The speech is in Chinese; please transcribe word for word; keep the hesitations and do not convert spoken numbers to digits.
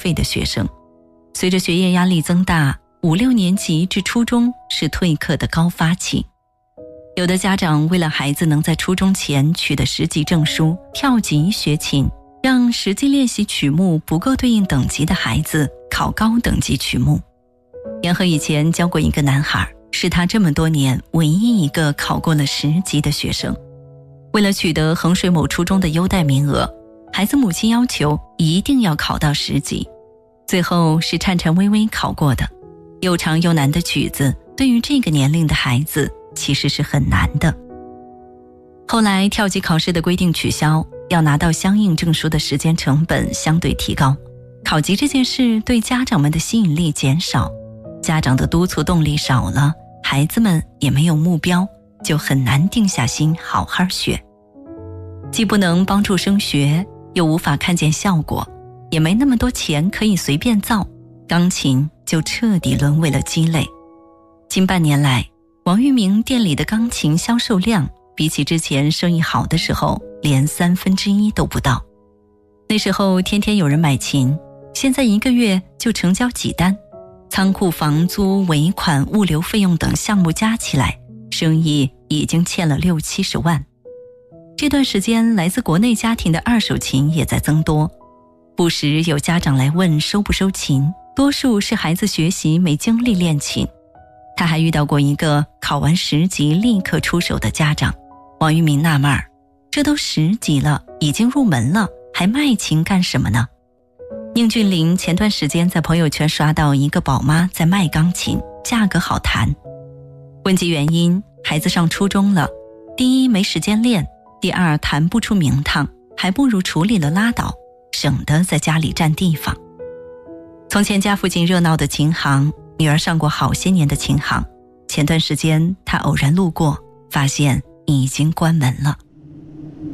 费的学生。随着学业压力增大，五六年级至初中是退课的高发期。有的家长为了孩子能在初中前取得十级证书，跳级学琴，让实际练习曲目不够对应等级的孩子考高等级曲目。杨和以前教过一个男孩，是他这么多年唯一一个考过了十级的学生。为了取得衡水某初中的优待名额，孩子母亲要求一定要考到十级，最后是颤颤巍巍考过的。又长又难的曲子，对于这个年龄的孩子其实是很难的。后来跳级考试的规定取消，要拿到相应证书的时间成本相对提高，考级这件事对家长们的吸引力减少，家长的督促动力少了，孩子们也没有目标，就很难定下心好好学。既不能帮助升学，又无法看见效果，也没那么多钱可以随便造，钢琴就彻底沦为了鸡肋。近半年来，王玉明店里的钢琴销售量比起之前生意好的时候连三分之一都不到。那时候天天有人买琴，现在一个月就成交几单，仓库房租、尾款、物流费用等项目加起来，生意已经欠了六七十万。这段时间来自国内家庭的二手琴也在增多，不时有家长来问收不收琴，多数是孩子学习没精力练琴。他还遇到过一个考完十级立刻出手的家长，王玉明纳闷儿，这都十级了，已经入门了，还卖琴干什么呢？宁俊林前段时间在朋友圈刷到一个宝妈在卖钢琴，价格好谈。问及原因，孩子上初中了，第一没时间练，第二弹不出名堂，还不如处理了拉倒，省得在家里占地方。从前家附近热闹的琴行，女儿上过好些年的琴行，前段时间她偶然路过，发现已经关门了。